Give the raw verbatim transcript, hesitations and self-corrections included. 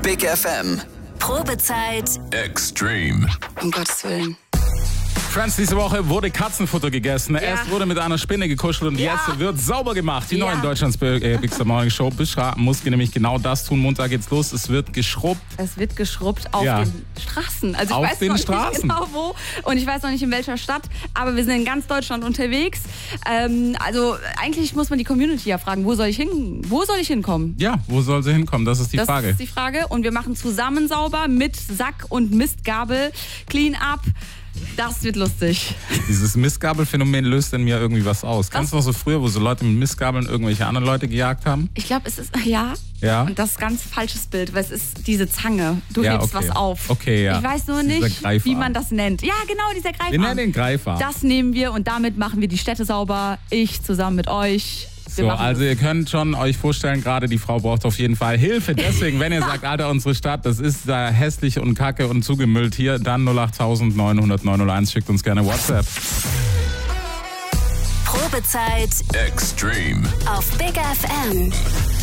Big F M. Probezeit Extreme. Um Gottes Willen. Friends, diese Woche wurde Katzenfutter gegessen. Ja. Erst wurde mit einer Spinne gekuschelt und Ja. jetzt wird sauber gemacht. Die Ja. neue in Deutschlands äh, Big Star Morning Show. Bishra Muski nämlich genau das tun. Montag geht's los. Es wird geschrubbt. Es wird geschrubbt auf Ja. den Straßen. Also ich Auf weiß den noch Straßen. nicht genau wo und ich weiß noch nicht in welcher Stadt, aber wir sind in ganz Deutschland unterwegs. Ähm, also eigentlich muss man die Community ja fragen, wo soll ich hin? Wo soll ich hinkommen? Ja, wo soll sie hinkommen? Das ist die Das Frage. ist die Frage. Und wir machen zusammen sauber mit Sack und Mistgabel. Clean up. Das wird lustig. Dieses Mistgabelphänomen löst in mir irgendwie was aus. Kennst du noch so früher, wo so Leute mit Mistgabeln irgendwelche anderen Leute gejagt haben? Ich glaube, es ist, ja. Ja. Und das ist ein ganz falsches Bild, weil es ist diese Zange. Du Ja, hebst okay. was auf. Okay, ja. Ich weiß nur Dieser nicht, Greifarm. wie man das nennt. Ja, genau, dieser Greifarm. Wir nennen den Greifarm. Das nehmen wir und damit machen wir die Städte sauber. Ich zusammen mit euch. Wir So, machen also das. ihr könnt schon euch vorstellen, gerade die Frau braucht auf jeden Fall Hilfe. Deswegen, wenn ihr sagt, Alter, unsere Stadt, das ist da hässlich und kacke und zugemüllt hier, dann null acht neun null null neun null eins, schickt uns gerne WhatsApp. Probezeit Extreme. auf Big F M.